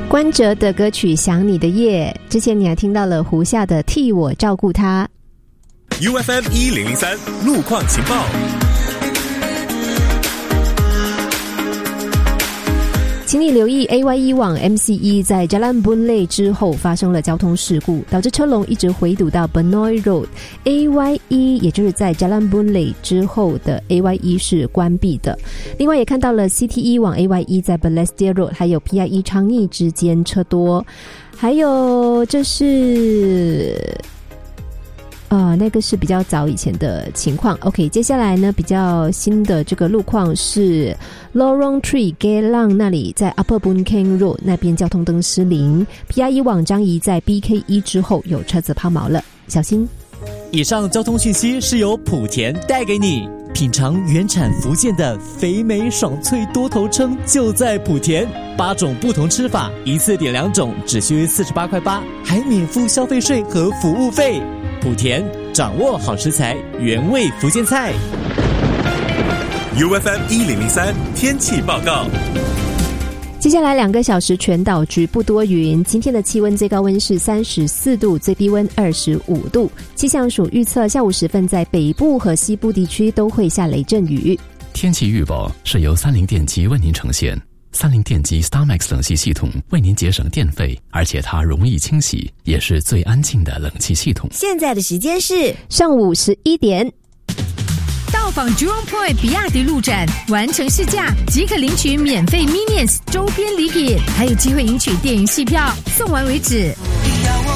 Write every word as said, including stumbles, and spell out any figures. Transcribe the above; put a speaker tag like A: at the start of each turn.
A: 关喆的歌曲《想你的夜》，之前你还听到了胡夏的《替我照顾他》。
B: U F M 一零零三路况情报。
A: 请你留意 A Y E 往 M C E 在 Jalan Boon Lay 之后发生了交通事故，导致车龙一直回堵到 Benoi Road。A Y E 也就是在 Jalan Boon Lay 之后的 A Y E 是关闭的。另外也看到了 C T E 往 A Y E 在 Balestier Road 还有 P I E 昌邑之间车多。还有这是呃，那个是比较早以前的情况。 OK， 接下来呢比较新的这个路况是 Lorong Tree Geylang 那里在 Upper Boon Keng Road 那边交通灯失灵， P I E 往张仪在 B K 一 之后有车子抛锚了，小心。
C: 以上交通讯息是由莆田带给你，品尝原产福建的肥美爽脆多头称就在莆田，八种不同吃法，一次点两种只需四十八块八，还免付消费税和服务费。莆田掌握好食材，原味福建菜。
B: U F M 一零零三天气报告。
A: 接下来两个小时全岛局部多云，今天的气温最高温是三十四度，最低温二十五度。气象署预测下午时分在北部和西部地区都会下雷阵雨。
D: 天气预报是由三菱电机为您呈现。三菱电机 StarMax 冷气系统为您节省电费，而且它容易清洗，也是最安静的冷气系统。
E: 现在的时间是
A: 上午十一点。
F: 到访 Jurong Point 比亚迪路展，完成试驾即可领取免费 Minions 周边礼品，还有机会赢取电影戏票，送完为止。